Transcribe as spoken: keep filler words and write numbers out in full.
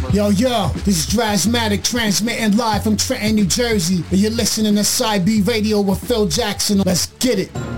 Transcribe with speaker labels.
Speaker 1: Yo, yo, this is Drasmatic transmitting live from Trenton, New Jersey. And you're listening to Side B Radio with Phil Jackson. Let's get it.